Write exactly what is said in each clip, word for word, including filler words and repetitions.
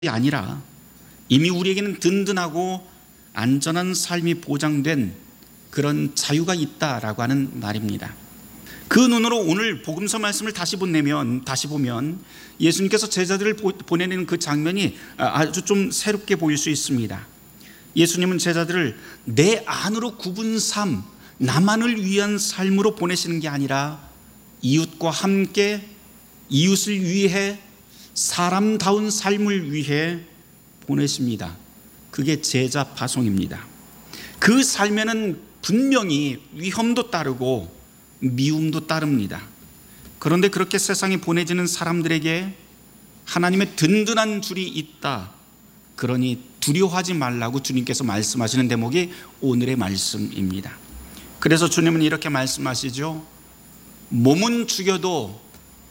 아니라 이미 우리에게는 든든하고 안전한 삶이 보장된 그런 자유가 있다라고 하는 말입니다. 그 눈으로 오늘 복음서 말씀을 다시 보내면 다시 보면 예수님께서 제자들을 보내는 그 장면이 아주 좀 새롭게 보일 수 있습니다. 예수님은 제자들을 내 안으로 굽은 삶, 나만을 위한 삶으로 보내시는 게 아니라 이웃과 함께 이웃을 위해 사람다운 삶을 위해 보내십니다. 그게 제자 파송입니다. 그 삶에는 분명히 위험도 따르고 미움도 따릅니다. 그런데 그렇게 세상에 보내지는 사람들에게 하나님의 든든한 줄이 있다. 그러니 두려워하지 말라고 주님께서 말씀하시는 대목이 오늘의 말씀입니다. 그래서 주님은 이렇게 말씀하시죠. 몸은 죽여도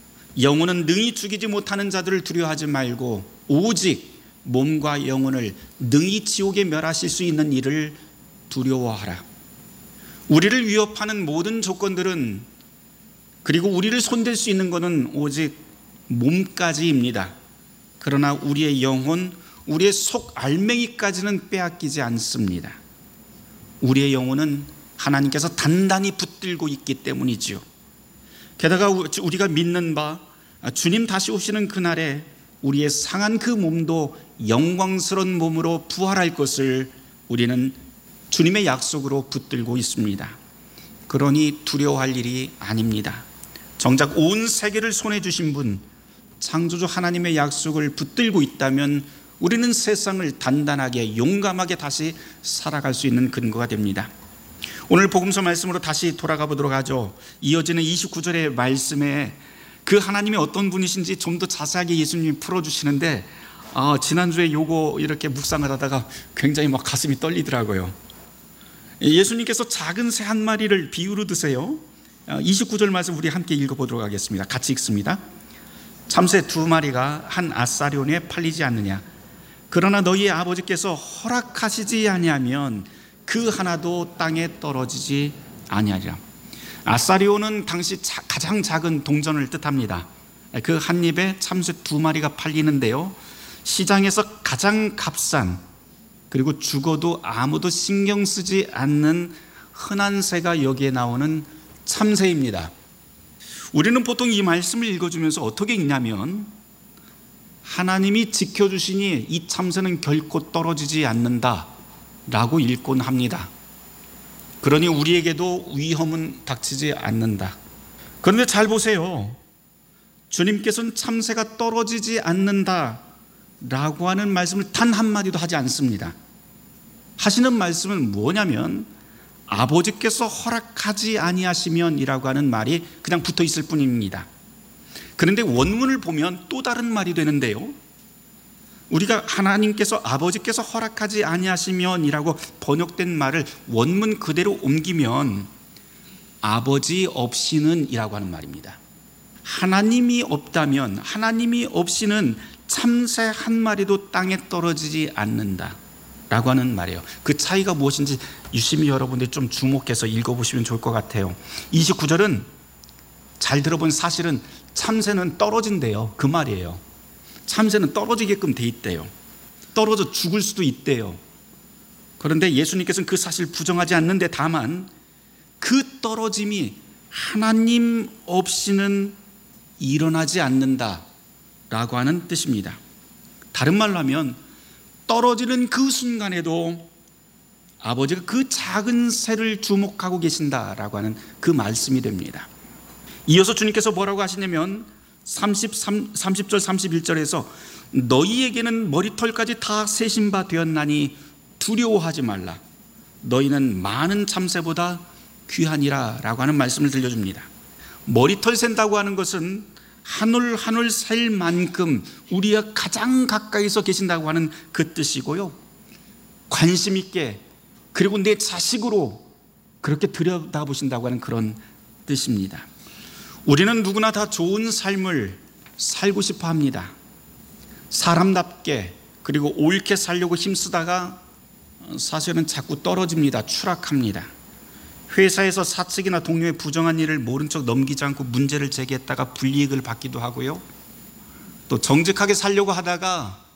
영혼은 능히 죽이지 못하는 자들을 두려워하지 말고 오직 몸과 영혼을 능히 지옥에 멸하실 수 있는 이를 두려워하라. 우리를 위협하는 모든 조건들은, 그리고 우리를 손댈 수 있는 것은 오직 몸까지입니다. 그러나 우리의 영혼, 우리의 속 알맹이까지는 빼앗기지 않습니다. 우리의 영혼은 하나님께서 단단히 붙들고 있기 때문이지요. 게다가 우리가 믿는 바 주님 다시 오시는 그날에 우리의 상한 그 몸도 영광스러운 몸으로 부활할 것을 우리는 주님의 약속으로 붙들고 있습니다. 그러니 두려워할 일이 아닙니다. 정작 온 세계를 손에 주신 분, 창조주 하나님의 약속을 붙들고 있다면 우리는 세상을 단단하게 용감하게 다시 살아갈 수 있는 근거가 됩니다. 오늘 복음서 말씀으로 다시 돌아가 보도록 하죠. 이어지는 이십구 절의 말씀에 그 하나님이 어떤 분이신지 좀 더 자세하게 예수님이 풀어주시는데 아, 지난주에 요거 이렇게 묵상을 하다가 굉장히 막 가슴이 떨리더라고요. 예수님께서 작은 새 한 마리를 비유로 드세요. 이십구 절 말씀 우리 함께 읽어보도록 하겠습니다. 같이 읽습니다. 참새 두 마리가 한 아사리온에 팔리지 않느냐. 그러나 너희의 아버지께서 허락하시지 아니하면 그 하나도 땅에 떨어지지 아니하리라. 아사리온은 당시 가장 작은 동전을 뜻합니다. 그 한 입에 참새 두 마리가 팔리는데요, 시장에서 가장 값싼, 그리고 죽어도 아무도 신경 쓰지 않는 흔한 새가 여기에 나오는 참새입니다. 우리는 보통 이 말씀을 읽어주면서 어떻게 읽냐면 하나님이 지켜주시니 이 참새는 결코 떨어지지 않는다 라고 읽곤 합니다. 그러니 우리에게도 위험은 닥치지 않는다. 그런데 잘 보세요. 주님께서는 참새가 떨어지지 않는다 라고 하는 말씀을 단 한마디도 하지 않습니다. 하시는 말씀은 뭐냐면 아버지께서 허락하지 아니하시면 이라고 하는 말이 그냥 붙어 있을 뿐입니다. 그런데 원문을 보면 또 다른 말이 되는데요, 우리가 하나님께서 아버지께서 허락하지 아니하시면 이라고 번역된 말을 원문 그대로 옮기면 아버지 없이는 이라고 하는 말입니다. 하나님이 없다면, 하나님이 없이는 참새 한 마리도 땅에 떨어지지 않는다 라고 하는 말이에요. 그 차이가 무엇인지 유심히 여러분들이 좀 주목해서 읽어보시면 좋을 것 같아요. 이십구 절은 잘 들어본 사실은 참새는 떨어진대요. 그 말이에요. 참새는 떨어지게끔 돼 있대요. 떨어져 죽을 수도 있대요. 그런데 예수님께서는 그 사실 부정하지 않는데 다만 그 떨어짐이 하나님 없이는 일어나지 않는다 라고 하는 뜻입니다. 다른 말로 하면 떨어지는 그 순간에도 아버지가 그 작은 새를 주목하고 계신다라고 하는 그 말씀이 됩니다. 이어서 주님께서 뭐라고 하시냐면 삼십삼, 삼십 절 삼십일 절에서 너희에게는 머리털까지 다 세신 바 되었나니 두려워하지 말라. 너희는 많은 참새보다 귀하니라 라고 하는 말씀을 들려줍니다. 머리털 센다고 하는 것은 한 올 한 올 셀 만큼 우리가 가장 가까이서 계신다고 하는 그 뜻이고요, 관심 있게 그리고 내 자식으로 그렇게 들여다보신다고 하는 그런 뜻입니다. 우리는 누구나 다 좋은 삶을 살고 싶어 합니다. 사람답게 그리고 옳게 살려고 힘쓰다가 사실은 자꾸 떨어집니다. 추락합니다. 회사에서 사측이나 동료의 부정한 일을 모른 척 넘기지 않고 문제를 제기했다가 불이익을 받기도 하고요, 또 정직하게 살려고 하다가